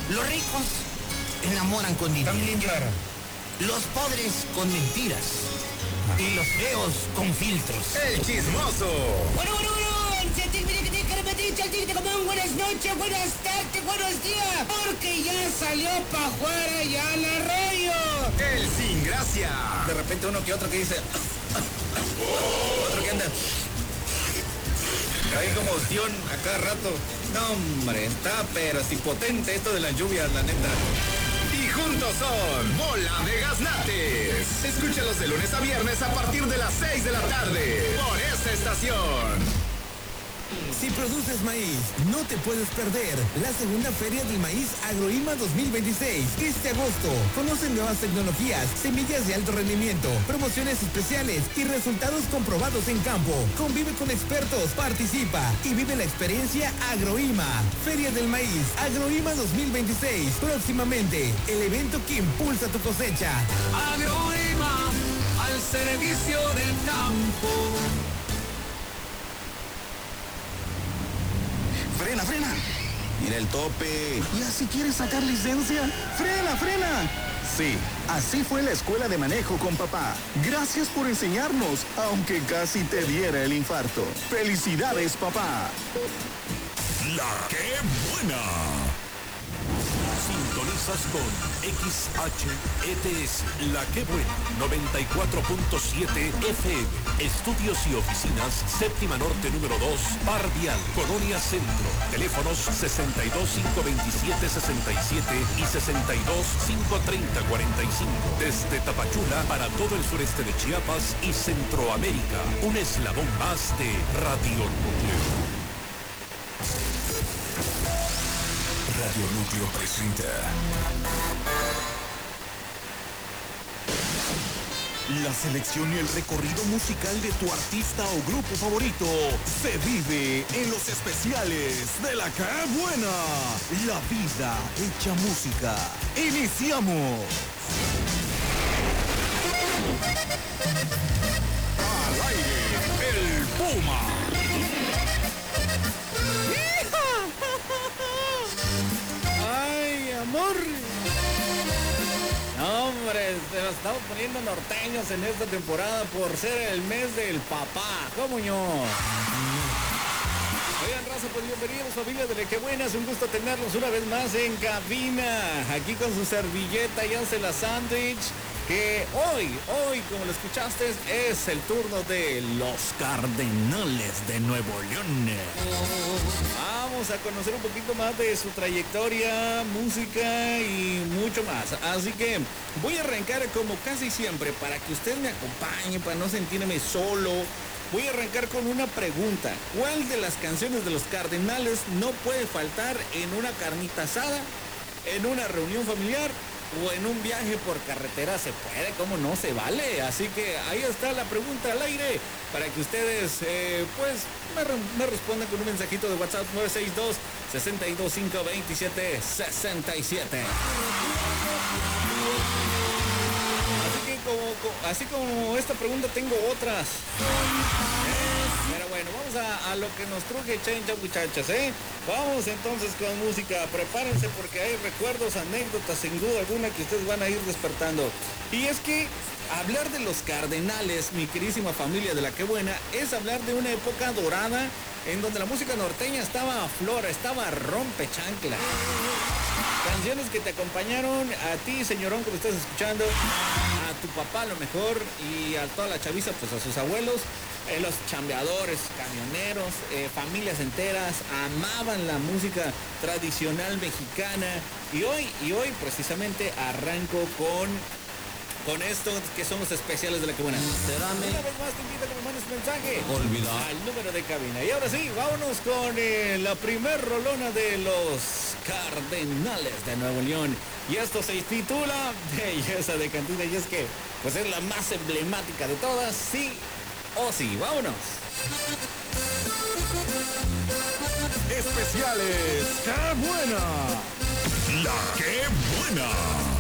Los ricos enamoran con dinero. También, Clara. Los pobres con mentiras. Y los feos con filtros. El chismoso. Bueno. Buenas noches, buenas tardes, buenos días. Porque ya salió pa' afuera ya el arroyo. El sin gracia. De repente uno que otro que dice... Otro que anda... Ahí como ostión a cada rato. No, hombre, está pero si potente esto de las lluvias, la neta. Y juntos son Bola de Gaznates. Escúchalos de lunes a viernes a partir de las 6 de la tarde. Por esta estación. Si produces maíz, no te puedes perder la segunda Feria del Maíz Agroima 2026. Este agosto, conoce nuevas tecnologías, semillas de alto rendimiento, promociones especiales y resultados comprobados en campo. Convive con expertos, participa y vive la experiencia Agroima. Feria del Maíz Agroima 2026. Próximamente, el evento que impulsa tu cosecha. Agroima, al servicio del campo. Frena. Mira el tope. ¿Ya si quieres sacar licencia? ¡Frena! Sí, así fue la escuela de manejo con papá. Gracias por enseñarnos, aunque casi te diera el infarto. ¡Felicidades, papá! La que buena. Sintonizas con XHETS, La que buena, 94.7 FM. Estudios y oficinas, séptima norte número 2, Bardial, Colonia Centro. Teléfonos 62-527-67 y 62-530-45. Desde Tapachula para todo el sureste de Chiapas y Centroamérica. Un eslabón más de Radio Núcleo. Radio Núcleo presenta la selección y el recorrido musical de tu artista o grupo favorito se vive en los especiales de La que buena, la vida hecha música. ¡Iniciamos! Al aire, el Puma. ¡Ay, amor! No, hombre, nos estamos poniendo norteños en esta temporada por ser el mes del papá. ¿Cómo no? Oigan, raza, pues bienvenidos, familia de La que buena. Es un gusto tenerlos una vez más en cabina. Aquí con su servilleta y hace la sándwich. Que hoy, como lo escuchaste, es el turno de los Cardenales de Nuevo León. Vamos a conocer un poquito más de su trayectoria, música y mucho más. Así que voy a arrancar como casi siempre para que usted me acompañe, para no sentirme solo. Voy a arrancar con una pregunta. ¿Cuál de las canciones de los Cardenales no puede faltar en una carnita asada, en una reunión familiar o en un viaje por carretera? Se puede, ¿cómo no? Se vale. Así que ahí está la pregunta al aire para que ustedes me respondan con un mensajito de WhatsApp 962-625-2767. Así como esta pregunta tengo otras. Pero bueno, vamos a lo que nos truje Chencha, muchachas, ¿eh? Vamos entonces con música. Prepárense porque hay recuerdos, anécdotas, sin duda alguna, que ustedes van a ir despertando. Y es que hablar de los Cardenales, mi queridísima familia de La que buena, es hablar de una época dorada en donde la música norteña estaba a flor, estaba rompechancla. Canciones que te acompañaron a ti, señorón, que lo estás escuchando, a tu papá a lo mejor, y a toda la chaviza, pues a sus abuelos, los chambeadores, camioneros, familias enteras, amaban la música tradicional mexicana. Y hoy precisamente arranco con esto que son los especiales de La que buena. Una vez más te invito a que me mandes mensaje al número de cabina. Y ahora sí, vámonos con la primer rolona de los Cardenales de Nuevo León. Y esto se titula Belleza de Cantina. Y es que pues es la más emblemática de todas, sí o sí. Vámonos. Especiales ¡Qué buena! La que buena.